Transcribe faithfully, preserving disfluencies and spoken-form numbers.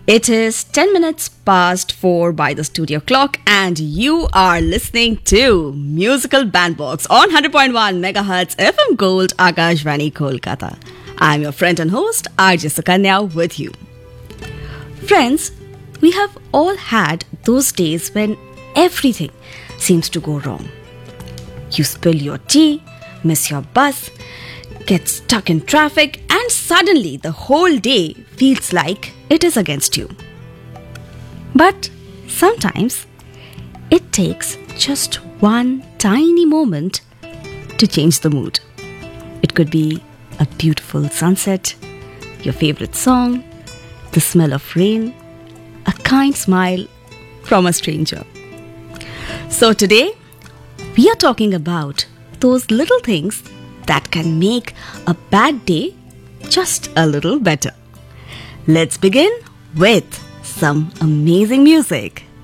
It is ten minutes past four by the studio clock, and you are listening to Musical Bandbox on one hundred point one megahertz F M Gold, Akashvani, Kolkata. I'm your friend and host, R J Sukanya, with you. Friends, we have all had those days when everything seems to go wrong. You spill your tea, miss your bus, get stuck in traffic, and suddenly the whole day feels like it is against you. But sometimes it takes just one tiny moment to change the mood. It could be a beautiful sunset, your favorite song, the smell of rain, a kind smile from a stranger. So today, we are talking about those little things that can make a bad day just a little better. Let's begin with some amazing music.